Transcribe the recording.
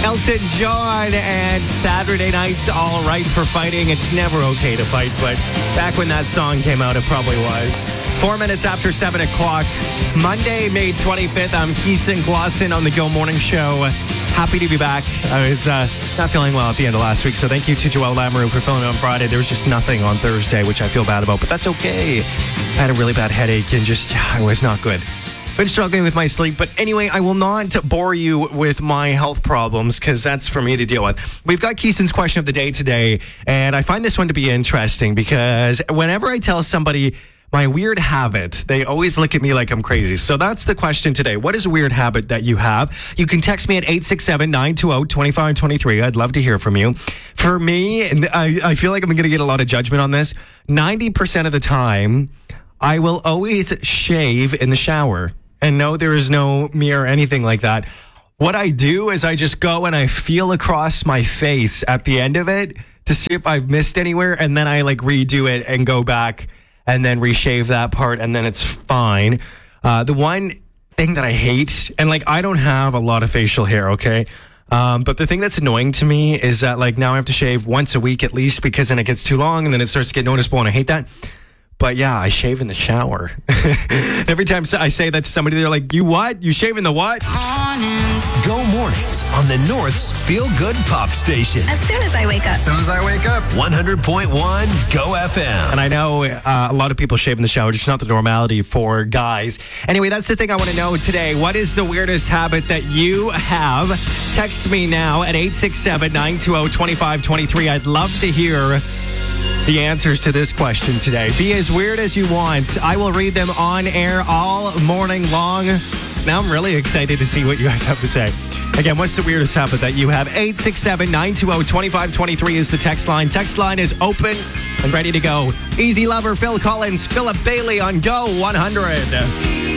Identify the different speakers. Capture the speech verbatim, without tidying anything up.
Speaker 1: Elton John and Saturday Night's All Right for Fighting. It's never okay to fight, but back when that song came out, it probably was. Four minutes after seven o'clock, Monday, May twenty-fifth. I'm Keeson Glosson on the Go Morning Show. Happy to be back. I was uh, not feeling well at the end of last week, so thank you to Joelle Lamoureux for filming on Friday. There was just nothing on Thursday, which I feel bad about, but that's okay. I had a really bad headache and just, I was not good. Been struggling with my sleep, but anyway, I will not bore you with my health problems because that's for me to deal with. We've got Keeson's question of the day today, and I find this one to be interesting because whenever I tell somebody my weird habit, they always look at me like I'm crazy. So that's the question today. What is a weird habit that you have? You can text me at eight six seven, nine two zero, two five two three. I'd love to hear from you. For me, and I, I feel like I'm going to get a lot of judgment on this, ninety percent of the time, I will always shave in the shower. And no, there is no mirror or anything like that. What I do is I just go and I feel across my face at the end of it to see if I've missed anywhere. And then I like redo it and go back and then reshave that part. And then it's fine. Uh, the one thing that I hate, and like I don't have a lot of facial hair, okay? Um, but the thing that's annoying to me is that like now I have to shave once a week at least because then it gets too long and then it starts to get noticeable and I hate that. But yeah, I shave in the shower. Every time I say that to somebody, they're like, you what? You shave in the what?
Speaker 2: Go mornings on the North's Feel Good Pop Station.
Speaker 3: As soon as I wake up.
Speaker 4: As soon as I wake up.
Speaker 2: one hundred point one Go F M.
Speaker 1: And I know uh, a lot of people shave in the shower, just not the normality for guys. Anyway, that's the thing I want to know today. What is the weirdest habit that you have? Text me now at eight six seven, nine two zero, two five two three. I'd love to hear the answers to this question today. Be as weird as you want. I will read them on air all morning long. Now I'm really excited to see what you guys have to say. Again, what's the weirdest habit that you have? eight six seven, nine two zero, two five two three is the text line. Text line is open and ready to go. Easy Lover, Phil Collins, Philip Bailey on Go one hundred.